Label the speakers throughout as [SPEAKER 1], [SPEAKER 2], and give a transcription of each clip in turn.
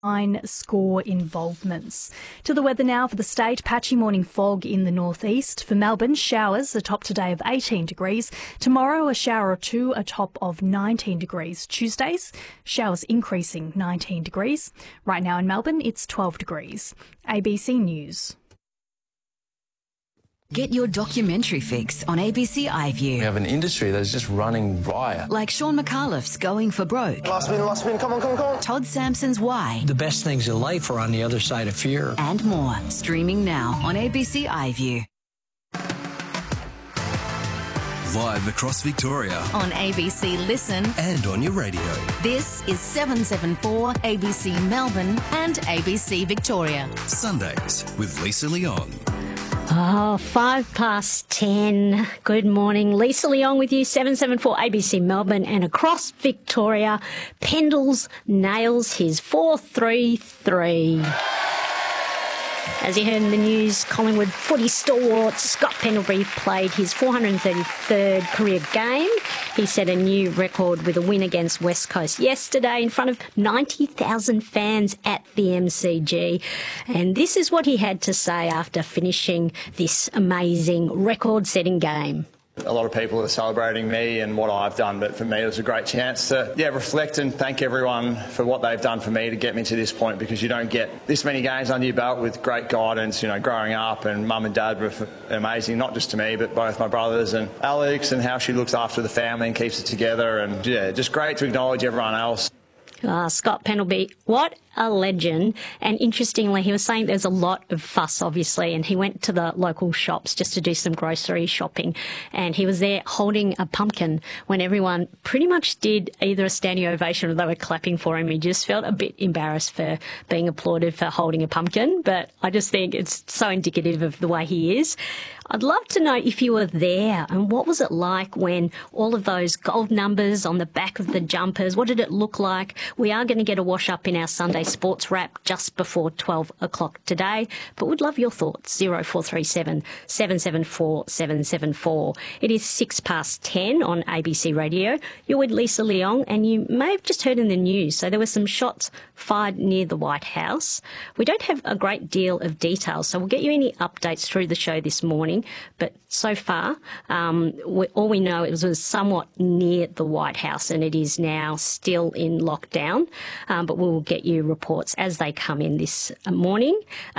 [SPEAKER 1] Score involvements. To the weather now for the state. Patchy morning fog in the northeast. For Melbourne, showers, a top today of 18 degrees. Tomorrow, a shower or two, a top of 19 degrees. Tuesdays, showers increasing 19 degrees. Right now in Melbourne, it's 12 degrees. ABC News.
[SPEAKER 2] Get your documentary fix on ABC iView.
[SPEAKER 3] We have an industry that is just running riot.
[SPEAKER 2] Like Sean McAuliffe's Going for Broke.
[SPEAKER 4] Last spin, come on.
[SPEAKER 2] Todd Sampson's Why.
[SPEAKER 5] The best things in life are on the other side of fear.
[SPEAKER 2] And more. Streaming now on ABC iView.
[SPEAKER 6] Live across Victoria.
[SPEAKER 2] On ABC Listen.
[SPEAKER 6] And on your radio.
[SPEAKER 2] This is 774 ABC Melbourne and ABC Victoria.
[SPEAKER 6] Sundays with Lisa Leong.
[SPEAKER 7] 10:05. Good morning. Lisa Leong with you, 774 ABC Melbourne and across Victoria. Pendles nails his 4-3-3. As you heard in the news, Collingwood footy stalwart Scott Pendlebury played his 433rd career game. He set a new record with a win against West Coast yesterday in front of 90,000 fans at the MCG. And this is what he had to say after finishing this amazing record-setting game.
[SPEAKER 8] A lot of people are celebrating me and what I've done, but for me it was a great chance to reflect and thank everyone for what they've done for me to get me to this point, because you don't get this many games under your belt with great guidance. You know, growing up, and mum and dad were amazing, not just to me but both my brothers and Alex, and how she looks after the family and keeps it together, and just great to acknowledge everyone else.
[SPEAKER 7] Scott Pendlebury, what a legend. And interestingly, he was saying there's a lot of fuss, obviously, and he went to the local shops just to do some grocery shopping, and he was there holding a pumpkin when everyone pretty much did either a standing ovation or they were clapping for him. He just felt a bit embarrassed for being applauded for holding a pumpkin, but I just think it's so indicative of the way he is. I'd love to know if you were there and what was it like when all of those gold numbers on the back of the jumpers, what did it look like? We are going to get a wash up in our Sunday sports wrap just before 12 o'clock today, but we'd love your thoughts. 0437 774 774. It is 10:06 on ABC Radio. You're with Lisa Leong, and you may have just heard in the news, so there were some shots fired near the White House. We don't have a great deal of details, so we'll get you any updates through the show this morning. But so far, all we know is it was somewhat near the White House, and it is now still in lockdown. But we will get you reports as they come in this morning,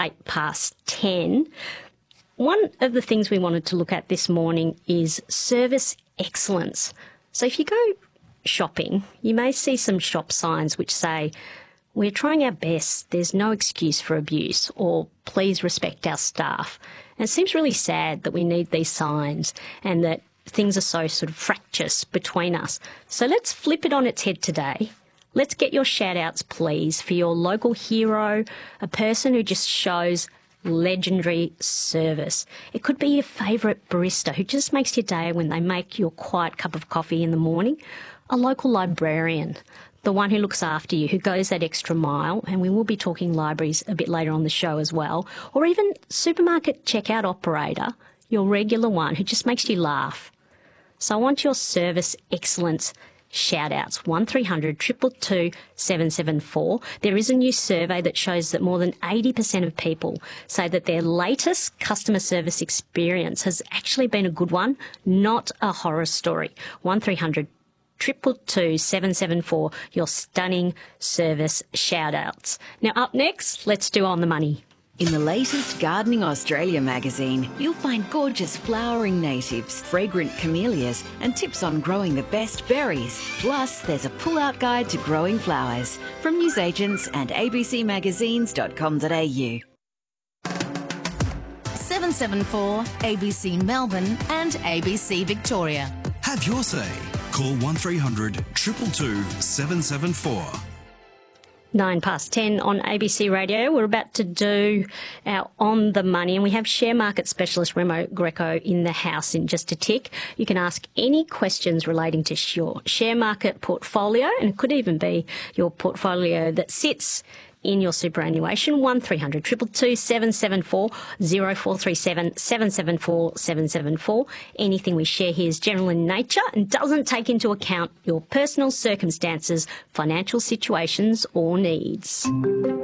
[SPEAKER 7] 10:08. One of the things we wanted to look at this morning is service excellence. So if you go shopping, you may see some shop signs which say, "We're trying our best, there's no excuse for abuse," or "Please respect our staff." And it seems really sad that we need these signs and that things are so sort of fractious between us. So let's flip it on its head today. Let's get your shout-outs, please, for your local hero, a person who just shows legendary service. It could be your favourite barista who just makes your day when they make your quiet cup of coffee in the morning, a local librarian, the one who looks after you, who goes that extra mile, and we will be talking libraries a bit later on the show as well, or even supermarket checkout operator, your regular one who just makes you laugh. So I want your service excellence shout-outs, 1300 222 774. There is a new survey that shows that more than 80% of people say that their latest customer service experience has actually been a good one, not a horror story. 1300 222 774, your stunning service shout-outs. Now up next, let's do On the Money.
[SPEAKER 2] In the latest Gardening Australia magazine, you'll find gorgeous flowering natives, fragrant camellias, and tips on growing the best berries. Plus, there's a pull-out guide to growing flowers from newsagents and abcmagazines.com.au. 774 ABC Melbourne and ABC Victoria.
[SPEAKER 6] Have your say. Call 1300 222 774.
[SPEAKER 7] 10:09 on ABC Radio. We're about to do our On the Money, and we have share market specialist Remo Greco in the house in just a tick. You can ask any questions relating to your share market portfolio, and it could even be your portfolio that sits in your superannuation. 1300 222 774 0437 774 774. Anything we share here is general in nature and doesn't take into account your personal circumstances, financial situations or needs.